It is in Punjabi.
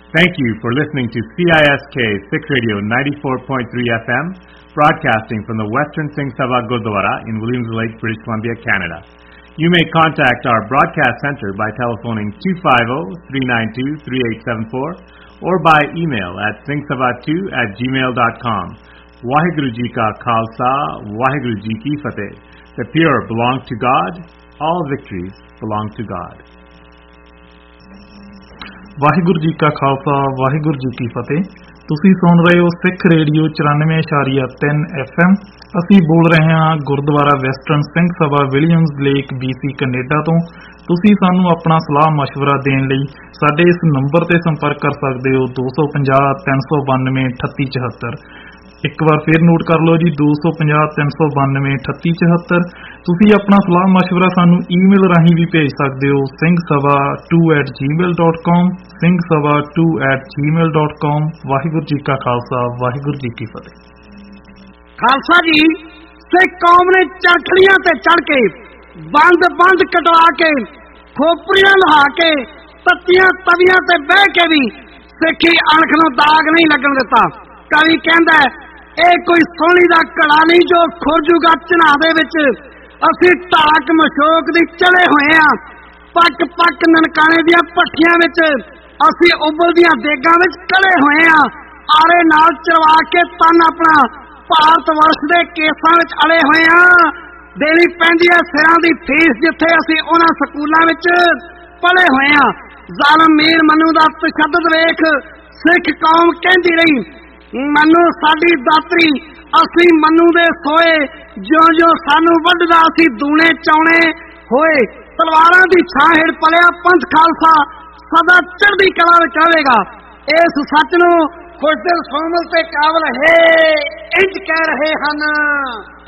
Thank you for listening to CISK Sikh Radio 94.3 FM, broadcasting from the Western Singh Sabha Gurdwara in Williams Lake, British Columbia, Canada. You may contact our broadcast center by telephoning 250-392-3874 or by email at singhsabha2@gmail.com. Waheguru Ji Ka Khalsa, Waheguru Ji Ki Fateh. The pure belong to God, all victories belong to God. Waheguru ji ਕਾ ਖਾਲਸਾ ਵਾਹਿਗੁਰੂ ਜੀ ਕੀ ਫਤਿਹ। ਤੁਸੀਂ ਸੁਣ ਰਹੇ ਹੋ ਸਿੱਖ ਰੇਡੀਓ 94.3 FM। ਅਸੀਂ ਬੋਲ ਰਹੇ ਹਾਂ Gurdwara western Singh Sabha Williams lake BC Canada ਤੋਂ। ਤੁਸੀਂ ਸਾਨੂੰ ਆਪਣਾ ਸਲਾਹ ਮਸ਼ਵਰਾ ਦੇਣ ਲਈ ਸਾਡੇ ਇਸ ਨੰਬਰ ਤੇ ਸੰਪਰਕ ਕਰ ਸਕਦੇ ਹੋ 250-392-3874। ਇੱਕ ਵਾਰ ਫਿਰ ਨੋਟ ਕਰ ਲਓ ਜੀ 250-392-3874। ਤੁਸੀਂ ਆਪਣਾ ਸਲਾਹ ਮਸ਼ਵਰਾ ਸਾਨੂੰ ਈਮੇਲ ਰਾਹੀਂ ਵੀ ਭੇਜ ਸਕਦੇ ਹੋ singhsabha2@gmail.com singhsabha2@gmail.com। ਵਾਹਿਗੁਰੂ ਜੀ ਕਾ ਖਾਲਸਾ ਵਾਹਿਗੁਰੂ ਜੀ ਕੀ ਫਤਿਹ। ਖਾਲਸਾ ਜੀ, ਸਿੱਖ ਕੌਮ ਨੇ ਚਾਠੜੀਆਂ ਤੇ ਚੜ ਕੇ ਬੰਦ ਕਟਵਾ ਕੇ ਖੋਪਰੀਆਂ ਲਹਾ ਕੇ ਤੱਤੀਆਂ ਤਵੀਆਂ ਤੇ ਬਹਿ ਕੇ ਵੀ ਸਿੱਖੀ ਅਣਖ ਨੂੰ ਦਾਗ ਨਹੀਂ ਲੱਗਣ ਦਿੱਤਾ। ਕਵੀ ਕਹਿੰਦਾ ਇਹ ਕੋਈ ਸੋਹਣੀ ਦਾ ਘੜਾ ਨਹੀਂ ਜੋ ਖੋਜੂਗਾ ਚਨਾਹ ਦੇ ਵਿੱਚ। ਅਸੀਂ ਢਾਕ ਮਸ਼ੋਕ ਦੀ ਚੜੇ ਹੋਏ ਆ, ਪੱਕ ਨਨਕਾਣੇ ਦੀਆਂ ਭੱਠੀਆਂ ਵਿੱਚ ਅਸੀਂ ਉਬਲਦੀਆਂ ਦੇਗਾਂ ਵਿੱਚ ਕੜੇ ਹੋਏ ਆ। ਆਰੇ ਨਾਲ ਚਰਵਾ ਕੇ ਤਨ ਆਪਣਾ ਭਾਰਤ ਵਰਸ਼ ਦੇ ਕੇਸਾਂ ਵਿੱਚ ਅੜੇ ਹੋਏ ਆ। ਦੇਣੀ ਪੈਂਦੀ ਹੈ ਸਿਰਾਂ ਦੀ ਫੀਸ ਜਿੱਥੇ ਅਸੀਂ ਉਹਨਾਂ ਸਕੂਲਾਂ ਵਿੱਚ ਪੜ੍ਹੇ ਹੋਏ ਆ। ਜ਼ਾਲਮ ਮੀਰ ਮਨੂੰ ਦਾ ਤਸ਼ੱਦਦ ਵੇਖ ਸਿੱਖ ਕੌਮ ਕਹਿੰਦੀ ਰਹੀ, ਮਨੂੰ ਸਾਡੀ ਦਾਤਰੀ, ਅਸੀਂ ਮਨੂੰ ਦੇ ਸੋਏ, ਜਿਉਂ ਸਾਨੂੰ ਵੱਢਦਾ ਅਸੀਂ ਦੂਣੇ ਚਾਉਣੇ ਹੋਏ। ਤਲਵਾਰਾਂ ਦੀ ਛਾਂ ਹੇਠ ਪਲਿਆ ਪੰਥ ਖਾਲਸਾ ਸਦਾ ਚੜ੍ਹਦੀ ਕਲਾ ਵਿੱਚ ਰਹੇਗਾ। ਇਸ ਸੱਚ ਨੂੰ ਖੁਸ਼ਦਿਲ ਸੋਮਲ ਤੇ ਕਾਬਲ ਹੈ ਇੰਜ ਕਹਿ ਰਹੇ ਹਨ।